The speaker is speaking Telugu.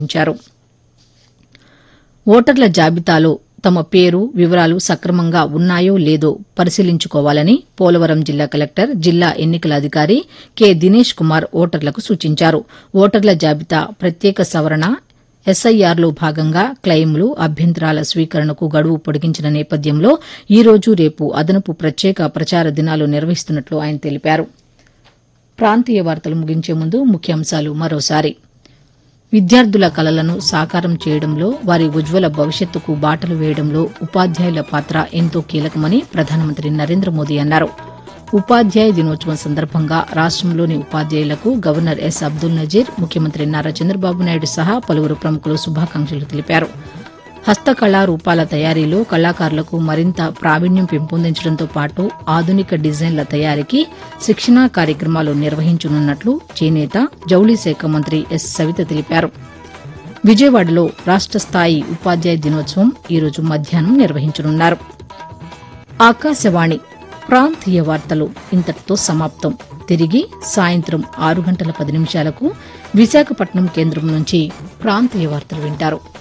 నిర్వహించారు. ఓటర్ల జాబితాలో తమ పేరు వివరాలు సక్రమంగా ఉన్నాయో లేదో పరిశీలించుకోవాలని పోలవరం జిల్లా కలెక్టర్ జిల్లా ఎన్నికల అధికారి కె దినేష్ కుమార్ ఓటర్లకు సూచించారు. ఓటర్ల జాబితా ప్రత్యేక సవరణ ఎస్ఐఆర్లో భాగంగా క్లెయిమ్లు అభ్యంతరాల స్వీకరణకు గడువు పొడిగించిన నేపథ్యంలో ఈ రోజు రేపు అదనపు ప్రత్యేక ప్రచార దినాలు నిర్వహిస్తున్నట్లు ఆయన తెలిపారు. ప్రాంతీయ వార్తలు ముగించే ముందు ముఖ్యాంశాలు మరోసారి. విద్యార్థుల కలలను సాకారం చేయడంలో వారి ఉజ్వల భవిష్యత్తుకు బాటలు వేయడంలో ఉపాధ్యాయుల పాత్ర ఎంతో కీలకమని ప్రధానమంత్రి నరేంద్ర మోదీ అన్నారు. ఉపాధ్యాయ దినోత్సవం సందర్భంగా రాష్టంలోని ఉపాధ్యాయులకు గవర్నర్ ఎస్ అబ్దుల్ నజీర్, ముఖ్యమంత్రి నారా చంద్రబాబు నాయుడు సహా పలువురు ప్రముఖులు శుభాకాంక్షలు తెలిపారు. హస్తకళా రూపాల తయారీలో కళాకారులకు మరింత ప్రావీణ్యం పెంపొందించడంతో పాటు ఆధునిక డిజైన్ల తయారీకి శిక్షణా కార్యక్రమాలు నిర్వహించనున్నట్లు చేనేత, జౌళి శాఖ మంత్రి ఎస్ సవిత తెలిపారు. విజయవాడలో రాష్ట స్థాయి ఉపాధ్యాయ దినోత్సవం ఈరోజు మధ్యాహ్నం నిర్వహించనున్నారు. ఆకాశవాణి ప్రాంతీయ వార్తలు ఇంతటితో సమాప్తం. తిరిగి సాయంత్రం 6 గంటల 10 నిమిషాలకు విశాఖపట్నం కేంద్రం నుంచి ప్రాంతీయ వార్తలు వింటారు.